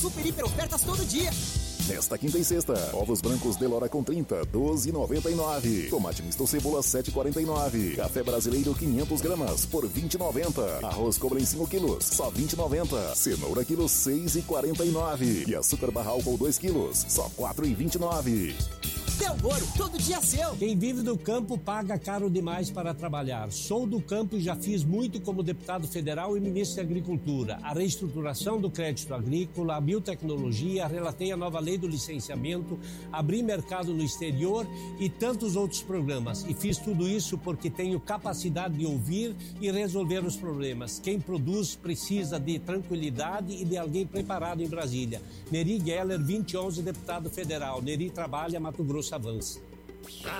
super hiper ofertas todo dia. Nesta quinta e sexta, ovos brancos Delora com 30, 12,99. Tomate misto cebola, 7,49. Café brasileiro, 500 gramas, por 20,90. Arroz Coblen 5 quilos, só 20,90. Cenoura quilo, 6,49. E açúcar barral com 2 quilos, só 4,29. Del Moro, todo dia seu. Quem vive do campo paga caro demais para trabalhar. Sou do campo e já fiz muito como deputado federal e ministro da Agricultura. A reestruturação do crédito agrícola, a biotecnologia, relatei a nova lei do licenciamento, abri mercado no exterior e tantos outros programas. E fiz tudo isso porque tenho capacidade de ouvir e resolver os problemas. Quem produz precisa de tranquilidade e de alguém preparado em Brasília. Neri Geller, 2011, deputado federal. Neri trabalha, Mato Grosso avança.